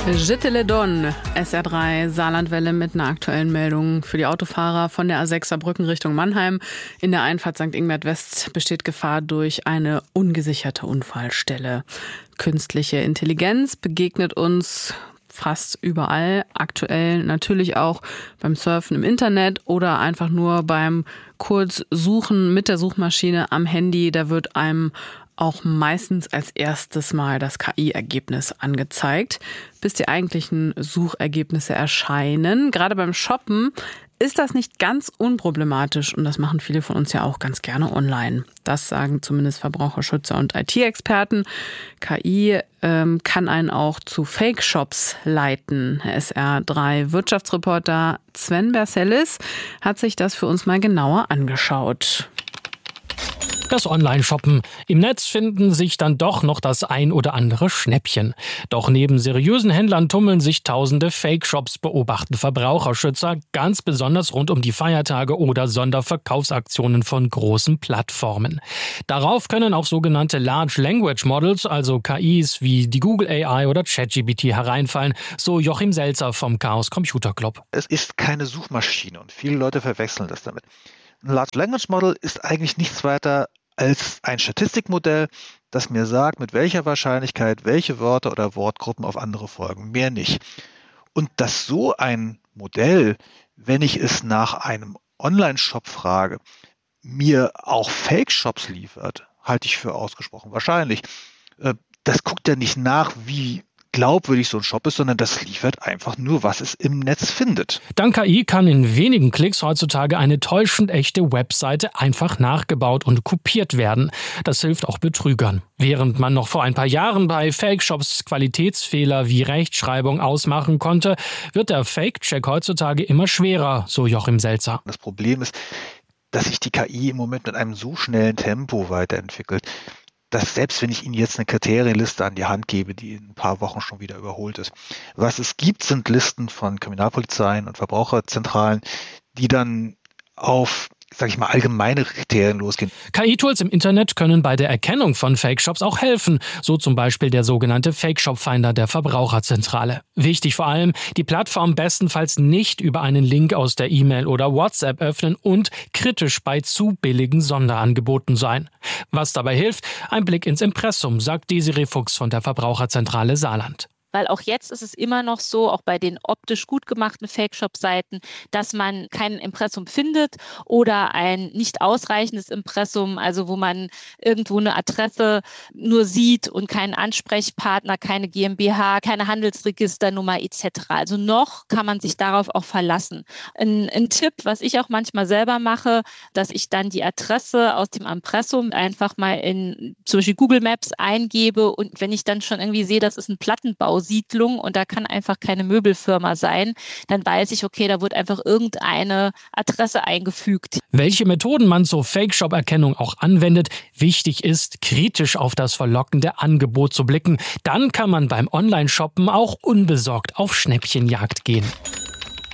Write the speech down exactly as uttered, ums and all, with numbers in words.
J'étais le Don, S R drei Saarlandwelle mit einer aktuellen Meldung für die Autofahrer von der A sechs Saarbrücken Richtung Mannheim. In der Einfahrt Sankt Ingbert West besteht Gefahr durch eine ungesicherte Unfallstelle. Künstliche Intelligenz begegnet uns fast überall, aktuell natürlich auch beim Surfen im Internet oder einfach nur beim Kurzsuchen mit der Suchmaschine am Handy. Da wird einem auch meistens als erstes Mal das K I-Ergebnis angezeigt, bis die eigentlichen Suchergebnisse erscheinen. Gerade beim Shoppen ist das nicht ganz unproblematisch und das machen viele von uns ja auch ganz gerne online. Das sagen zumindest Verbraucherschützer und I T-Experten. K I ähm, kann einen auch zu Fake-Shops leiten. S R drei Wirtschaftsreporter Sven Bersellis hat sich das für uns mal genauer angeschaut. Das Online-Shoppen. Im Netz finden sich dann doch noch das ein oder andere Schnäppchen. Doch neben seriösen Händlern tummeln sich tausende Fake-Shops, beobachten Verbraucherschützer, ganz besonders rund um die Feiertage oder Sonderverkaufsaktionen von großen Plattformen. Darauf können auch sogenannte Large Language Models, also K Is wie die Google A I oder ChatGPT hereinfallen, so Joachim Selzer vom Chaos Computer Club. Es ist keine Suchmaschine und viele Leute verwechseln das damit. Ein Large Language Model ist eigentlich nichts weiter als ein Statistikmodell, das mir sagt, mit welcher Wahrscheinlichkeit welche Wörter oder Wortgruppen auf andere folgen. Mehr nicht. Und dass so ein Modell, wenn ich es nach einem Online-Shop frage, mir auch Fake-Shops liefert, halte ich für ausgesprochen wahrscheinlich. Das guckt ja nicht nach, wie glaubwürdig so ein Shop ist, sondern das liefert einfach nur, was es im Netz findet. Dank K I kann in wenigen Klicks heutzutage eine täuschend echte Webseite einfach nachgebaut und kopiert werden. Das hilft auch Betrügern. Während man noch vor ein paar Jahren bei Fake-Shops Qualitätsfehler wie Rechtschreibung ausmachen konnte, wird der Fake-Check heutzutage immer schwerer, so Joachim Selzer. Das Problem ist, dass sich die K I im Moment mit einem so schnellen Tempo weiterentwickelt, dass selbst wenn ich Ihnen jetzt eine Kriterienliste an die Hand gebe, die in ein paar Wochen schon wieder überholt ist. Was es gibt, sind Listen von Kriminalpolizeien und Verbraucherzentralen, die dann auf, sag ich mal, allgemeine Kriterien losgehen. K I-Tools im Internet können bei der Erkennung von Fake-Shops auch helfen, so zum Beispiel der sogenannte Fake-Shop-Finder der Verbraucherzentrale. Wichtig vor allem, die Plattform bestenfalls nicht über einen Link aus der E-Mail oder WhatsApp öffnen und kritisch bei zu billigen Sonderangeboten sein. Was dabei hilft, ein Blick ins Impressum, sagt Desiree Fuchs von der Verbraucherzentrale Saarland. Weil auch jetzt ist es immer noch so, auch bei den optisch gut gemachten Fake-Shop-Seiten, dass man kein Impressum findet oder ein nicht ausreichendes Impressum, also wo man irgendwo eine Adresse nur sieht und keinen Ansprechpartner, keine GmbH, keine Handelsregisternummer et cetera. Also noch kann man sich darauf auch verlassen. Ein, ein Tipp, was ich auch manchmal selber mache, dass ich dann die Adresse aus dem Impressum einfach mal in zum Beispiel Google Maps eingebe und wenn ich dann schon irgendwie sehe, das ist ein Plattenbau, Siedlung und da kann einfach keine Möbelfirma sein, dann weiß ich, okay, da wird einfach irgendeine Adresse eingefügt. Welche Methoden man zur Fake-Shop-Erkennung auch anwendet, wichtig ist, kritisch auf das verlockende Angebot zu blicken. Dann kann man beim Online-Shoppen auch unbesorgt auf Schnäppchenjagd gehen.